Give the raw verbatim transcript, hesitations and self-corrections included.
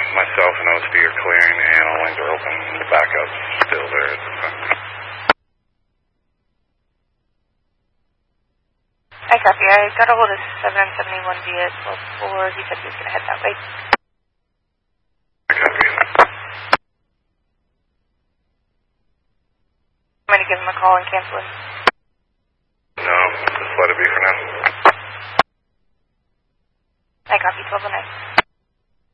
myself and O S D are clearing, the handle lanes are open, and the backup's still there. I copy. I got a hold of seven seventy-one V S before he said he was going to head that way. I copy. I'm going to give him a call and cancel it. No, just let it be for now. I copy twelve oh nine.